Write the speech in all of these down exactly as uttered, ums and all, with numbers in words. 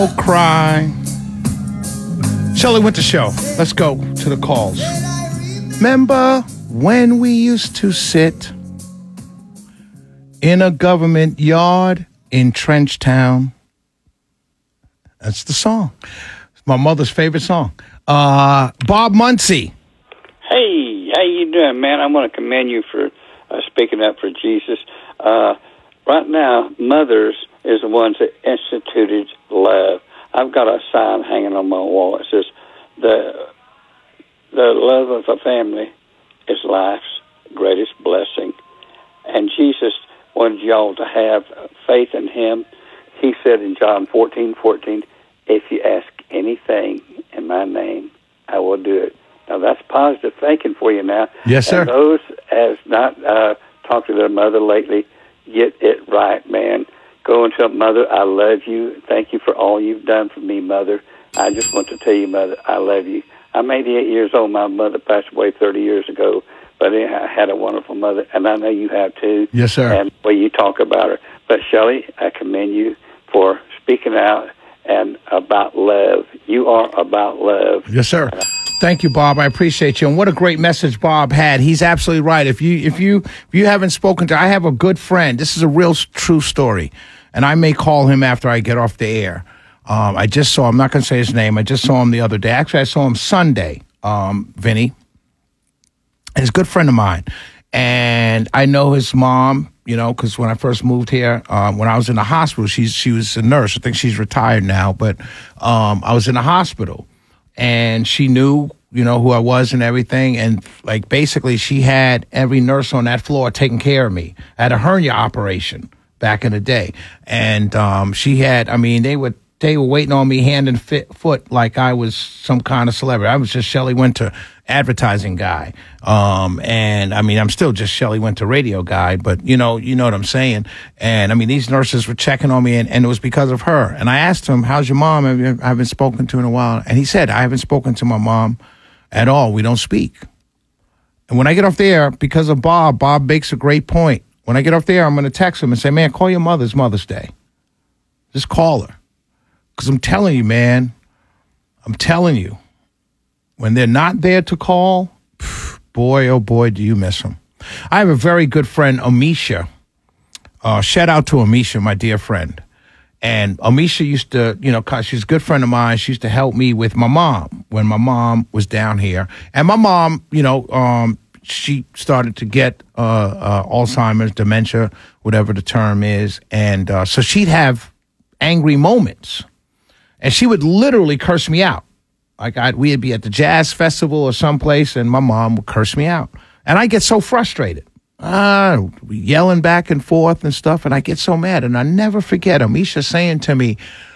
Cry. Shelley Winter Show. Let's go to the calls. Remember when we used to sit in a government yard in Trenchtown? That's the song. It's my mother's favorite song. Uh, Bob Muncie. Hey, how you doing, man? I want to commend you for uh, speaking up for Jesus. Uh, right now, mothers is the ones that instituted love. I've got a sign hanging on my wall. It says, the the love of a family is life's greatest blessing. And Jesus wanted y'all to have faith in him. He said in John fourteen fourteen, if you ask anything in my name, I will do it. Now, that's positive thinking for you now. Yes, sir. And those has not uh, talked to their mother lately, get it right, man. Go and tell Mother, I love you. Thank you for all you've done for me, Mother. I just want to tell you, Mother, I love you. I'm eighty-eight years old. My mother passed away thirty years ago, but I had a wonderful mother, and I know you have too. Yes, sir. And the way you talk about her. But, Shelley, I commend you for speaking out and about love. You are about love. Yes, sir. Thank you, Bob. I appreciate you. And what a great message Bob had. He's absolutely right. If you if you if you haven't spoken to, I have a good friend. This is a real true story, and I may call him after I get off the air. Um, I just saw. I'm not going to say his name. I just saw him the other day. Actually, I saw him Sunday. Um, Vinny, and he's a good friend of mine, and I know his mom. You know, because when I first moved here, um, when I was in the hospital, she's she was a nurse. I think she's retired now, but um, I was in the hospital. And she knew, you know, who I was and everything. And, like, basically she had every nurse on that floor taking care of me. I had a hernia operation back in the day. And um, she had, I mean, they were, they were waiting on me hand and fit, foot like I was some kind of celebrity. I was just Shelley Winter, advertising guy. Um, and, I mean, I'm still just Shelley Winter, radio guy. But, you know, you know what I'm saying. And, I mean, these nurses were checking on me, and, and it was because of her. And I asked him, how's your mom? I, mean, I haven't spoken to her in a while. And he said, I haven't spoken to my mom at all. We don't speak. And when I get off the air, because of Bob, Bob makes a great point. When I get off the air, I'm going to text him and say, man, call your mother's Mother's Day. Just call her. Because I'm telling you, man, I'm telling you, when they're not there to call, phew, boy, oh boy, do you miss them. I have a very good friend, Amisha. Uh, shout out to Amisha, my dear friend. And Amisha used to, you know, cause she's a good friend of mine. She used to help me with my mom when my mom was down here. And my mom, you know, um, she started to get uh, uh, Alzheimer's, dementia, whatever the term is. And uh, so she'd have angry moments. And she would literally curse me out. Like I'd, we'd be at the jazz festival or someplace, and my mom would curse me out. And I get so frustrated. Uh, yelling back and forth and stuff, and I get so mad. And I never forget Amisha saying to me,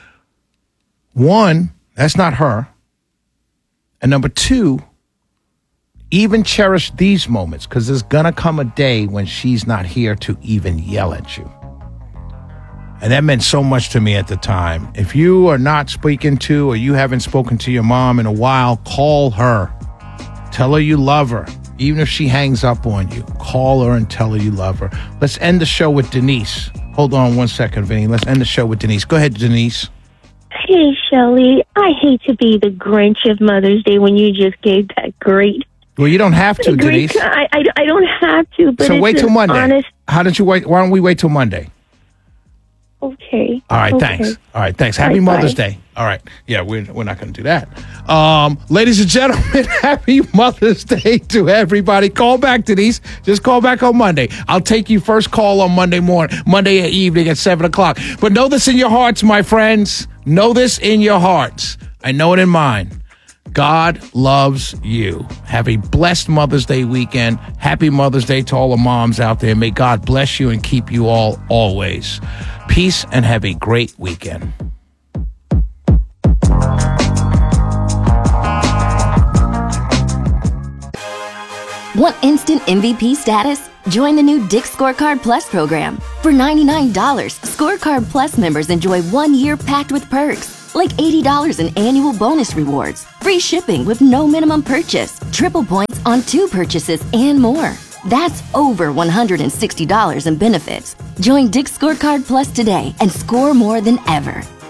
one, that's not her. And number two, even cherish these moments, because there's going to come a day when she's not here to even yell at you. And that meant so much to me at the time. If you are not speaking to, or you haven't spoken to your mom in a while, call her. Tell her you love her. Even if she hangs up on you, call her and tell her you love her. Let's end the show with Denise. Hold on one second, Vinny. Let's end the show with Denise. Go ahead, Denise. Hey, Shelley. I hate to be the Grinch of Mother's Day when you just gave that great... Well, you don't have to, great, Denise. I, I, I don't have to, but So it's wait till Monday. Honest... How did you wait? Why don't we wait till Monday? Okay. All right, okay. thanks. All right, thanks. Happy Bye, Mother's bye. Day. All right. Yeah, we're, we're not going to do that. Um, ladies and gentlemen, happy Mother's Day to everybody. Call back, Denise. Just call back on Monday. I'll take you first call on Monday morning, Monday evening at seven o'clock. But know this in your hearts, my friends. Know this in your hearts. I know it in mine. God loves you. Have a blessed Mother's Day weekend. Happy Mother's Day to all the moms out there. May God bless you and keep you all always. Peace and have a great weekend. Want instant M V P status? Join the new Dick's Scorecard Plus program. For ninety-nine dollars, Scorecard Plus members enjoy one year packed with perks, like eighty dollars in annual bonus rewards, free shipping with no minimum purchase, triple points on two purchases, and more. That's over one hundred sixty dollars in benefits. Join Dick's Scorecard Plus today and score more than ever.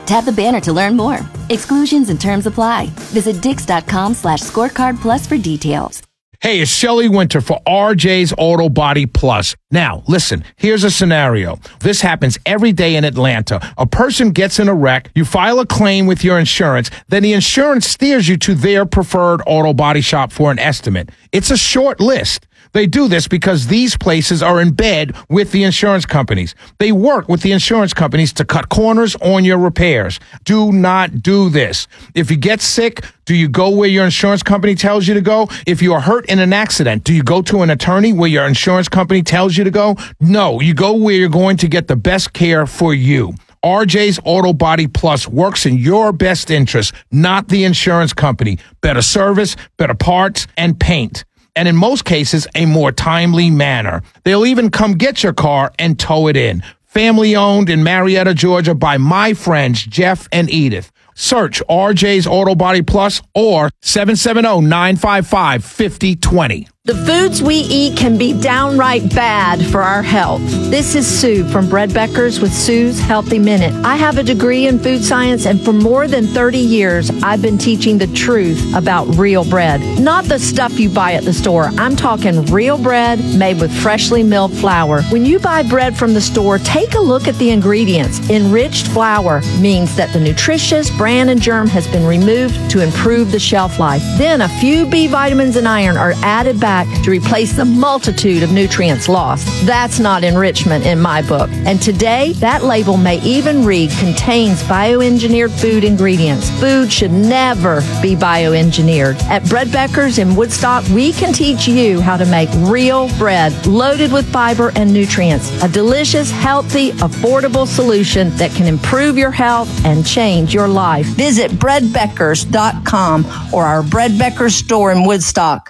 Tap the banner to learn more. Exclusions and terms apply. Visit dix.com slash scorecard plus for details. Hey, it's Shelley Winter for R J's Auto Body Plus. Now, listen, here's a scenario. This happens every day in Atlanta. A person gets in a wreck, you file a claim with your insurance, then the insurance steers you to their preferred auto body shop for an estimate. It's a short list. They do this because these places are in bed with the insurance companies. They work with the insurance companies to cut corners on your repairs. Do not do this. If you get sick, do you go where your insurance company tells you to go? If you are hurt in an accident, do you go to an attorney where your insurance company tells you to go? No, you go where you're going to get the best care for you. R J's Auto Body Plus works in your best interest, not the insurance company. Better service, better parts, and paint. And in most cases, a more timely manner. They'll even come get your car and tow it in. Family owned in Marietta, Georgia by my friends Jeff and Edith. Search R J's Auto Body Plus or seven seven zero, nine five five, five zero two zero. The foods we eat can be downright bad for our health. This is Sue from Bread Beckers with Sue's Healthy Minute. I have a degree in food science, and for more than thirty years, I've been teaching the truth about real bread. Not the stuff you buy at the store. I'm talking real bread made with freshly milled flour. When you buy bread from the store, take a look at the ingredients. Enriched flour means that the nutritious bran and germ has been removed to improve the shelf life. Then a few B vitamins and iron are added back to replace the multitude of nutrients lost. That's not enrichment in my book. And today, that label may even read contains bioengineered food ingredients. Food should never be bioengineered. At Bread Beckers in Woodstock, we can teach you how to make real bread loaded with fiber and nutrients. A delicious, healthy, affordable solution that can improve your health and change your life. Visit bread beckers dot com or our Bread Beckers store in Woodstock.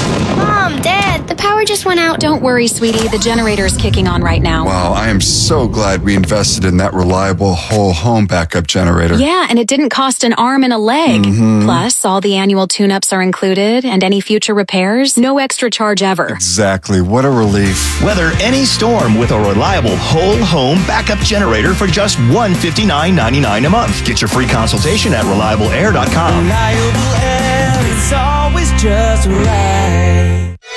Mom, Dad, the power just went out. Don't worry, sweetie. The generator's kicking on right now. Wow, I am so glad we invested in that reliable whole home backup generator. Yeah, and it didn't cost an arm and a leg. Mm-hmm. Plus, all the annual tune-ups are included, and any future repairs, no extra charge ever. Exactly. What a relief. Weather any storm with a reliable whole home backup generator for just one hundred fifty-nine ninety-nine a month. Get your free consultation at reliable air dot com. Reliable air, it's always just right.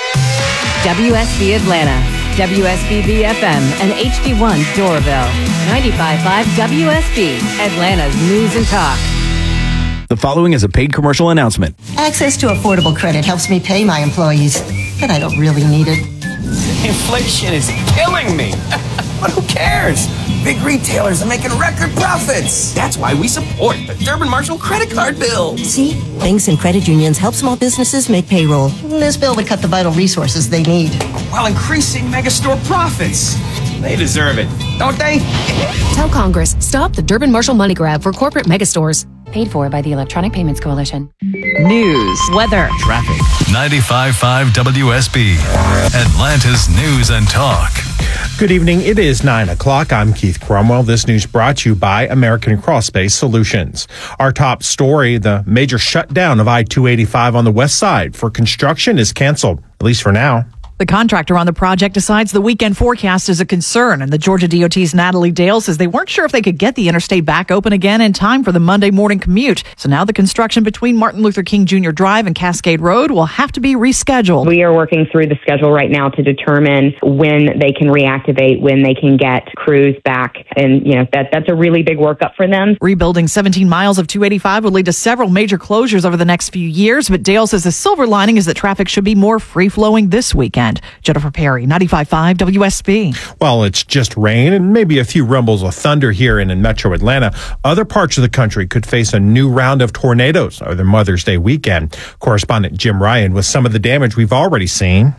W S B Atlanta, W S B B F M, and H D one Doraville. ninety-five point five W S B, Atlanta's News and Talk. The following is a paid commercial announcement. Access to affordable credit helps me pay my employees, but I don't really need it. Inflation is killing me. But who cares? Big retailers are making record profits. That's why we support the Durbin Marshall credit card bill. See? Banks and credit unions help small businesses make payroll. This bill would cut the vital resources they need, while increasing megastore profits. They deserve it, don't they? Tell Congress, stop the Durbin Marshall money grab for corporate megastores. Paid for by the Electronic Payments Coalition. News, weather, traffic. ninety-five point five W S B, Atlanta's News and Talk. Good evening. It is nine o'clock. I'm Keith Cromwell. This news brought to you by American Cross-Space Solutions. Our top story, the major shutdown of I two eighty-five on the west side for construction is canceled, at least for now. The contractor on the project decides the weekend forecast is a concern, and the Georgia D O T's Natalie Dale says they weren't sure if they could get the interstate back open again in time for the Monday morning commute. So now the construction between Martin Luther King Junior Drive and Cascade Road will have to be rescheduled. We are working through the schedule right now to determine when they can reactivate, when they can get crews back, and you know that that's a really big workup for them. Rebuilding seventeen miles of two eighty-five would lead to several major closures over the next few years, but Dale says the silver lining is that traffic should be more free-flowing this weekend. Jennifer Perry, ninety-five point five W S B. Well, it's just rain and maybe a few rumbles of thunder here and in metro Atlanta. Other parts of the country could face a new round of tornadoes over the Mother's Day weekend. Correspondent Jim Ryan with some of the damage we've already seen.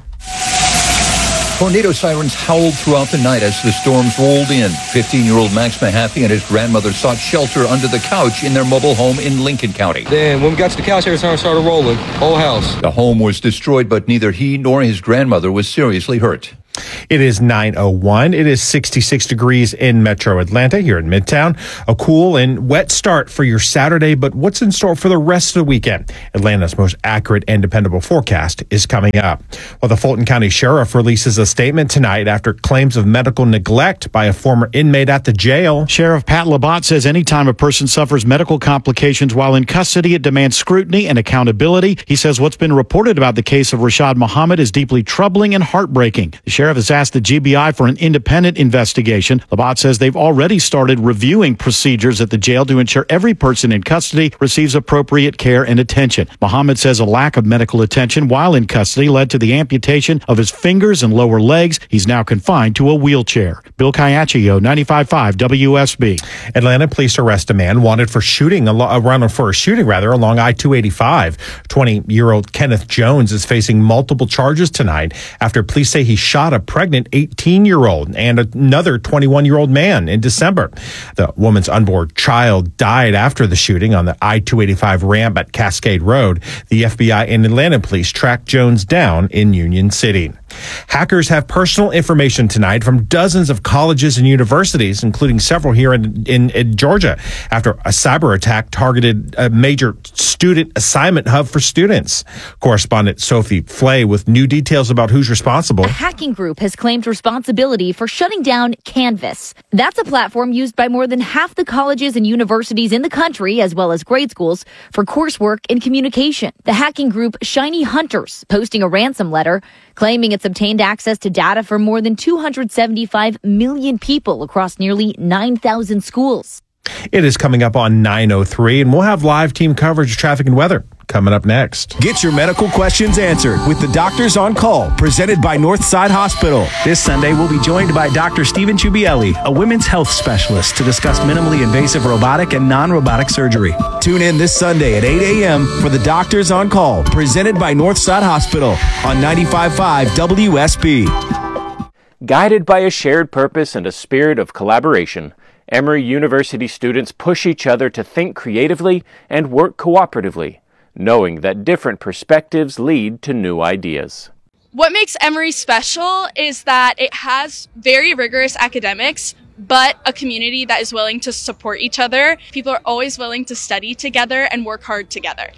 Tornado sirens howled throughout the night as the storms rolled in. fifteen-year-old Max Mahaffey and his grandmother sought shelter under the couch in their mobile home in Lincoln County. Then when we got to the couch, everything started rolling. Whole house. The home was destroyed, but neither he nor his grandmother was seriously hurt. It is nine oh one. It is sixty-six degrees in Metro Atlanta here in Midtown. A cool and wet start for your Saturday, but what's in store for the rest of the weekend? Atlanta's most accurate and dependable forecast is coming up. Well, the Fulton County Sheriff releases a statement tonight after claims of medical neglect by a former inmate at the jail. Sheriff Pat Labatt says anytime a person suffers medical complications while in custody, it demands scrutiny and accountability. He says what's been reported about the case of Rashad Muhammad is deeply troubling and heartbreaking. The sheriff has asked the G B I for an independent investigation. Labatt says they've already started reviewing procedures at the jail to ensure every person in custody receives appropriate care and attention. Muhammad says a lack of medical attention while in custody led to the amputation of his fingers and lower legs. He's now confined to a wheelchair. Bill Caiaccio, ninety-five point five W S B. Atlanta police arrest a man wanted for shooting, around for a shooting rather, along I two eighty-five. twenty-year-old Kenneth Jones is facing multiple charges tonight after police say he shot a pregnant eighteen-year-old and another twenty-one-year-old man in December. The woman's unborn child died after the shooting on the I two eighty-five ramp at Cascade Road. The F B I and Atlanta police tracked Jones down in Union City. Hackers have personal information tonight from dozens of colleges and universities, including several here in, in, in Georgia, after a cyber attack targeted a major student assignment hub for students. Correspondent Sophie Flay with new details about who's responsible. A hacking group has claimed responsibility for shutting down Canvas. That's a platform used by more than half the colleges and universities in the country, as well as grade schools, for coursework in communication. The hacking group Shiny Hunters posting a ransom letter claiming it's obtained access to data for more than two hundred seventy-five million people across nearly nine thousand schools. It is coming up on nine oh three, and we'll have live team coverage of traffic and weather coming up next. Get your medical questions answered with the Doctors on Call, presented by Northside Hospital. This Sunday, we'll be joined by Doctor Stephen Chubielli, a women's health specialist, to discuss minimally invasive robotic and non-robotic surgery. Tune in this Sunday at eight a.m. for the Doctors on Call, presented by Northside Hospital on ninety-five point five W S B. Guided by a shared purpose and a spirit of collaboration, Emory University students push each other to think creatively and work cooperatively, knowing that different perspectives lead to new ideas. What makes Emory special is that it has very rigorous academics, but a community that is willing to support each other. People are always willing to study together and work hard together.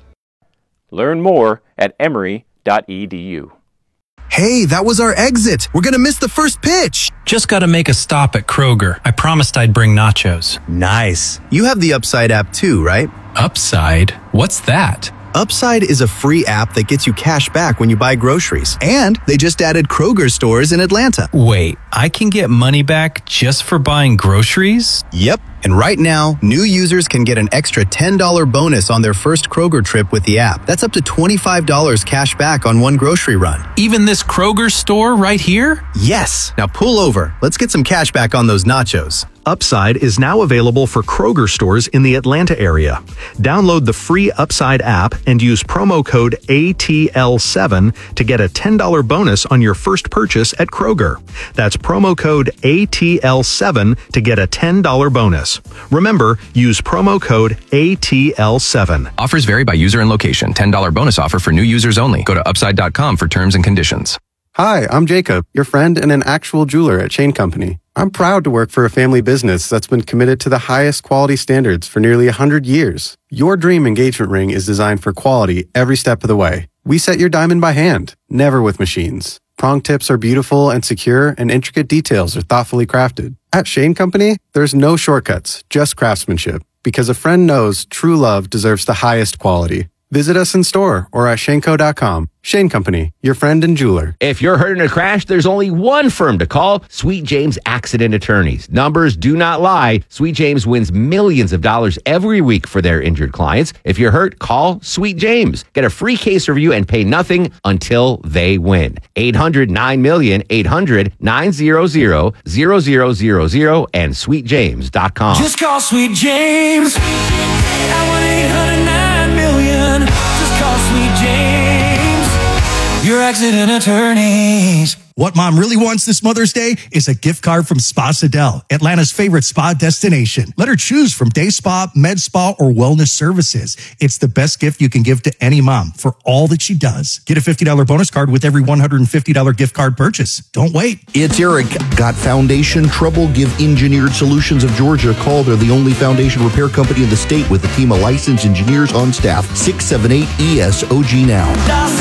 Learn more at emory dot e d u. Hey, that was our exit. We're going to miss the first pitch. Just got to make a stop at Kroger. I promised I'd bring nachos. Nice. You have the Upside app too, right? Upside? What's that? Upside is a free app that gets you cash back when you buy groceries. And they just added Kroger stores in Atlanta. Wait, I can get money back just for buying groceries? Yep. And right now, new users can get an extra ten dollars bonus on their first Kroger trip with the app. That's up to twenty-five dollars cash back on one grocery run. Even this Kroger store right here? Yes. Now pull over. Let's get some cash back on those nachos. Upside is now available for Kroger stores in the Atlanta area. Download the free Upside app and use promo code A T L seven to get a ten dollars bonus on your first purchase at Kroger. That's promo code A T L seven to get a ten dollars bonus. Remember, use promo code A T L seven. Offers vary by user and location. ten dollars bonus offer for new users only. Go to upside dot com for terms and conditions. Hi, I'm Jacob, your friend and an actual jeweler at Shane Company. I'm proud to work for a family business that's been committed to the highest quality standards for nearly one hundred years. Your dream engagement ring is designed for quality every step of the way. We set your diamond by hand, never with machines. Prong tips are beautiful and secure, and intricate details are thoughtfully crafted. At Shane Company, there's no shortcuts, just craftsmanship, because a friend knows true love deserves the highest quality. Visit us in store or at shane co dot com. Shane Company, your friend and jeweler. If you're hurt in a crash, there's only one firm to call, Sweet James Accident Attorneys. Numbers do not lie. Sweet James wins millions of dollars every week for their injured clients. If you're hurt, call Sweet James. Get a free case review and pay nothing until they win. eight hundred nine million, eight hundred nine hundred, zero zero zero zero and sweet james dot com. Just call Sweet James at one eight hundred nine million. Just call Sweet James, your accident attorneys. What mom really wants this Mother's Day is a gift card from Spa Sidel, Atlanta's favorite spa destination. Let her choose from day spa, med spa, or wellness services. It's the best gift you can give to any mom for all that she does. Get a fifty dollars bonus card with every one hundred fifty dollars gift card purchase. Don't wait. It's Eric. Got foundation trouble? Give Engineered Solutions of Georgia a call. They're the only foundation repair company in the state with a team of licensed engineers on staff. six seven eight E S O G now.